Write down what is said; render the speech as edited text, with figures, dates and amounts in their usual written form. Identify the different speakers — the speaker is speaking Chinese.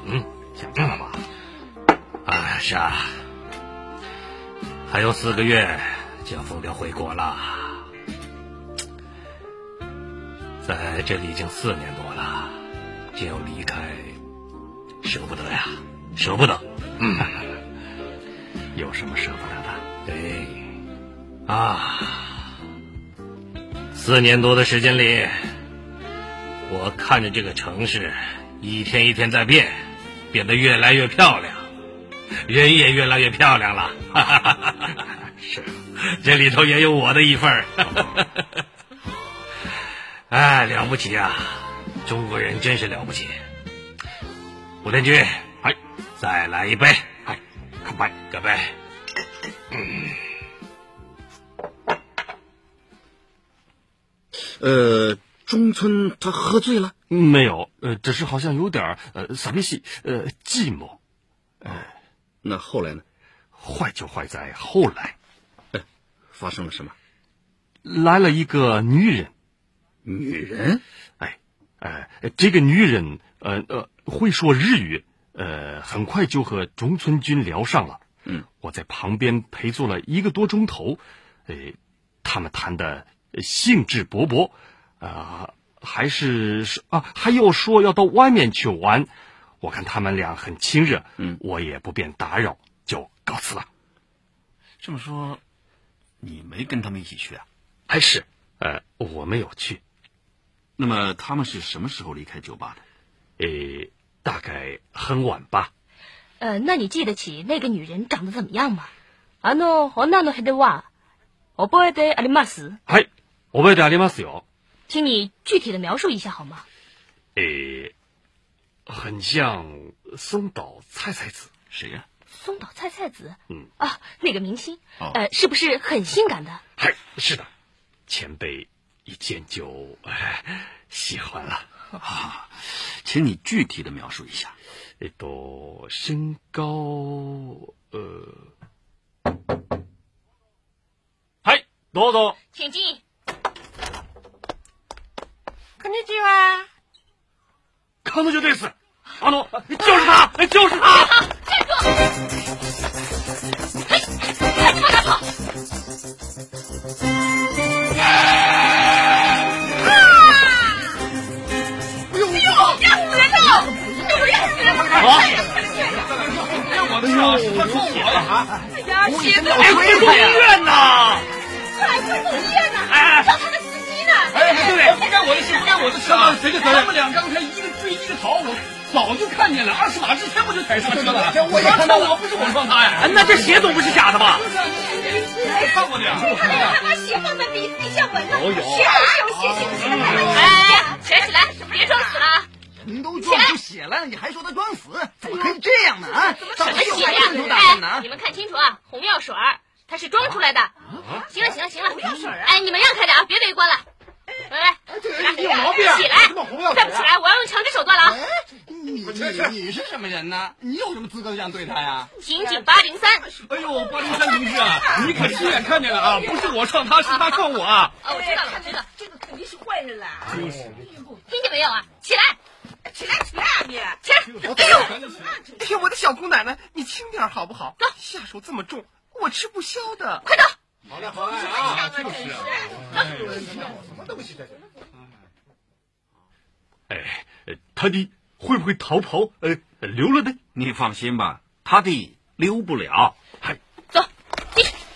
Speaker 1: 想家了吧？
Speaker 2: 啊，是啊，还有4个月就要奉调回国了，在这里已经4年多了，就要离开，舍不得呀，舍不得。
Speaker 1: 有什么舍不得的？
Speaker 2: 对，4年多的时间里，我看着这个城市一天一天在变得越来越漂亮，人也越来越漂亮了。
Speaker 1: 是，
Speaker 2: 这里头也有我的一份儿。哎，了不起啊！中国人真是了不起。吴天军，再来一杯，
Speaker 1: 干杯，
Speaker 2: 干杯。
Speaker 3: 中村他喝醉了？
Speaker 1: 没有，只是好像有点傻逼戏，寂寞。
Speaker 3: 那后来呢？
Speaker 1: 坏就坏在后来。
Speaker 3: 发生了什么？
Speaker 1: 来了一个女人。
Speaker 3: 女人？
Speaker 1: 这个女人会说日语，很快就和中村君聊上了。我在旁边陪坐了1个多钟头，他们谈的兴致勃勃，还有说要到外面去玩。我看他们俩很亲热，我也不便打扰，就告辞了。
Speaker 4: 这么说，你没跟他们一起去啊？
Speaker 1: 是，我没有去。
Speaker 4: 那么他们是什么时候离开酒吧的？
Speaker 1: 大概很晚吧。
Speaker 5: 那你记得起那个女人长得怎么样吗？女のヘデは覚えてあります？
Speaker 1: はい、覚えてありますよ。
Speaker 5: 请你具体的描述一下好吗？
Speaker 1: 很像松岛菜菜子。
Speaker 4: 谁呀？
Speaker 5: 松岛菜菜子？那个明星。是不是很性感的？
Speaker 1: 是的，前辈一见就喜欢了。
Speaker 4: 请你具体的描述一下。
Speaker 1: 身高どうぞ。
Speaker 5: 请进。
Speaker 6: こんにちは。
Speaker 1: 彼女です。就是他，就是他。
Speaker 5: 站住！往哪跑？哎呦，压死人了！就是压死人了！
Speaker 6: 我的车，他撞我了啊！哎呀，血都
Speaker 2: 快送医院呐！
Speaker 5: 快送医院呐！找他的司机呢？
Speaker 6: 对，不干我的事，不干我的事啊！谁的责任？他们俩刚才一个追一个逃，我早就看见了，20码之前我就踩刹车了。我也看到了，不是我撞他呀！
Speaker 2: 那这血总不是假的吧？
Speaker 6: 我看过的呀。
Speaker 5: 他把血放在鼻子底下闻了，血有血性质的。起来，别装死了！
Speaker 3: 人都撞出血来了，你还说他装死？怎么可以这样呢？
Speaker 5: 什么血呀？你们看清楚啊，红药水儿，它是装出来的。行了，红药水啊！你们让开点啊，别围观了。来，
Speaker 6: 你有毛病！
Speaker 5: 起来！再不起来，我要用强制手段了啊！
Speaker 6: 你是什么人呢？你有什么资格这样对他呀？
Speaker 5: 刑警803。
Speaker 6: 哎呦，803同志啊，你可亲眼看见了啊！不是我撞他，是他撞我啊！
Speaker 5: 我知道了，
Speaker 6: 这个肯定是坏人了。
Speaker 5: 听见没有啊？起来！
Speaker 6: 起来！你
Speaker 5: 起来！
Speaker 6: 哎呦，我的小姑奶奶，你轻点好不好？下手这么重，我吃不消的。
Speaker 5: 快走！
Speaker 6: 好嘞啊！就是什么东西这是？
Speaker 1: 他弟会不会逃跑？溜了呢？
Speaker 4: 你放心吧，他弟溜不了。